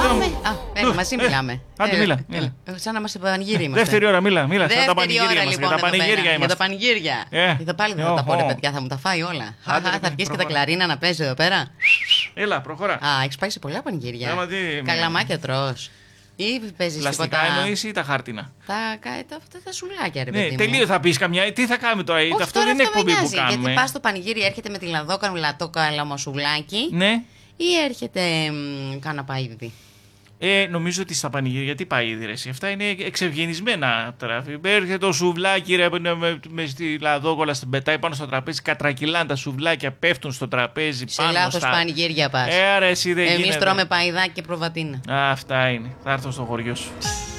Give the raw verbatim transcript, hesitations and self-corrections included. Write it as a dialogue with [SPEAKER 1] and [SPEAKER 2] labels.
[SPEAKER 1] Α, μαζί μιλάμε.
[SPEAKER 2] Άντε, μίλα. μίλα.
[SPEAKER 1] Σαν να είμαστε πανηγύρι είμαστε.
[SPEAKER 2] Δεύτερη ώρα, μίλα. μίλα.
[SPEAKER 1] Δεύτερη
[SPEAKER 2] τα πανηγύρια
[SPEAKER 1] ώρα,
[SPEAKER 2] μας.
[SPEAKER 1] λοιπόν,
[SPEAKER 2] Για τα πανηγύρια είμαστε.
[SPEAKER 1] Για τα πανηγύρια.
[SPEAKER 2] Ε.
[SPEAKER 1] Και πάλι δεν θα τα πω, ρε παιδιά, θα μου τα φάει όλα. Θα αρχίσει και τα κλαρίνα να παίζει εδώ πέρα.
[SPEAKER 2] Έλα, προχώρα.
[SPEAKER 1] Α, έχει πάει σε πολλά πανηγύρια. Καλαμάκια τρως. Ή παίζει τίποτα.
[SPEAKER 2] Πλαστικά εννοείς ή τα χάρτινα?
[SPEAKER 1] Τα, τα, τα, τα σουλάκια, ρε
[SPEAKER 2] ναι,
[SPEAKER 1] παιδί μου.
[SPEAKER 2] τελείω θα πεις καμιά. Τι θα κάνουμε τώρα?
[SPEAKER 1] Όχι,
[SPEAKER 2] αυτό
[SPEAKER 1] τώρα
[SPEAKER 2] δεν είναι
[SPEAKER 1] αυτό
[SPEAKER 2] εκπομπή
[SPEAKER 1] με
[SPEAKER 2] που
[SPEAKER 1] νοιάζει,
[SPEAKER 2] κάνουμε.
[SPEAKER 1] Γιατί πας στο πανηγύρι, έρχεται με τη λαδόκανου λατόκαλαμο σουβλάκι.
[SPEAKER 2] Ναι.
[SPEAKER 1] Ή έρχεται μ, κάνα παΐδι.
[SPEAKER 2] Ε, νομίζω ότι στα πανηγύρια τι πάει ρε, αυτά είναι εξευγενισμένα τώρα. Έρχεται το σουβλάκι ρε, με, με, με στη λαδόκολα, στην πετάει πάνω στο τραπέζι, κατρακυλάνε τα σουβλάκια, πέφτουν στο τραπέζι.
[SPEAKER 1] Σε
[SPEAKER 2] πάνω
[SPEAKER 1] λάθος
[SPEAKER 2] στα...
[SPEAKER 1] πανηγύρια πας.
[SPEAKER 2] Ε, άρα εσύ δεν
[SPEAKER 1] Εμείς
[SPEAKER 2] γίνεται.
[SPEAKER 1] τρώμε παϊδάκι και προβατίνα.
[SPEAKER 2] Α, αυτά είναι. Θα έρθω στο χωριό σου.